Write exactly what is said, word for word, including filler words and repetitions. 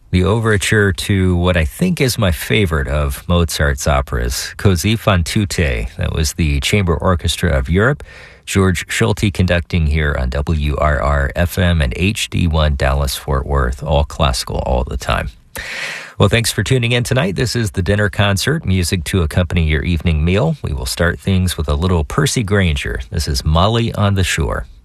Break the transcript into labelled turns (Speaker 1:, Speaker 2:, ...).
Speaker 1: The overture to what I think is my favorite of Mozart's operas, Così fan tutte. That was the Chamber Orchestra of Europe. George Schulte conducting here on W R R F M and H D one Dallas-Fort Worth. All classical all the time. Well, thanks for tuning in tonight. This is the Dinner Concert, music to accompany your evening meal. We will start things with a little Percy Grainger. This is Molly on the Shore.